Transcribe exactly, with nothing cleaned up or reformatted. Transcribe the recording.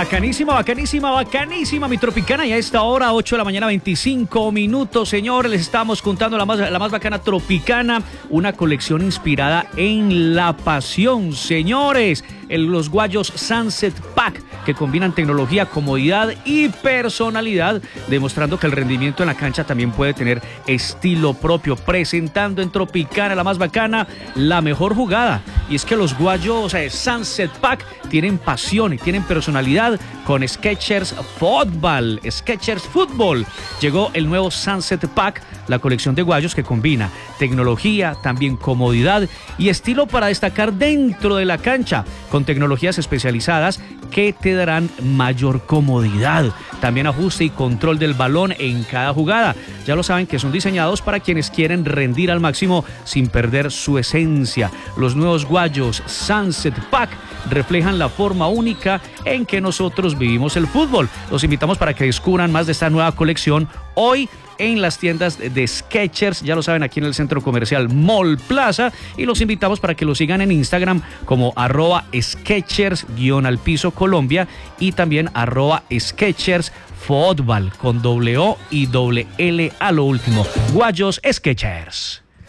Bacanísima, bacanísima, bacanísima, mi Tropicana. Y a esta hora, ocho de la mañana, veinticinco minutos, señores, les estamos contando la más, la más bacana Tropicana, una colección inspirada en la pasión, señores. El, los guayos Sunset Pack, que combinan tecnología, comodidad y personalidad, demostrando que el rendimiento en la cancha también puede tener estilo propio, presentando en Tropicana, la más bacana, la mejor jugada. Y es que los guayos eh, Sunset Pack tienen pasión y tienen personalidad con Skechers Football. Skechers Football. Llegó el nuevo Sunset Pack, la colección de guayos que combina tecnología, también comodidad y estilo para destacar dentro de la cancha, con tecnologías especializadas que te darán mayor comodidad, también ajuste y control del balón en cada jugada. Ya lo saben que son diseñados para quienes quieren rendir al máximo sin perder su esencia. Los nuevos guayos Sunset Pack reflejan la forma única en que nosotros vivimos el fútbol. Los invitamos para que descubran más de esta nueva colección hoy en las tiendas de Skechers, ya lo saben, aquí en el centro comercial Mall Plaza, y los invitamos para que lo sigan en Instagram como arroba Skechers guión al piso Colombia y también arroba Skechers Football con doble O y doble L a lo último. Guayos Skechers.